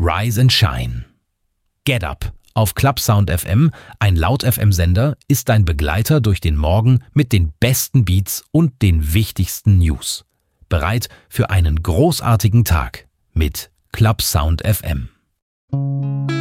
Rise and Shine. Get Up auf Clubsound FM, ein Laut-FM-Sender, ist dein Begleiter durch den Morgen mit den besten Beats und den wichtigsten News. Bereit für einen großartigen Tag mit Clubsound FM.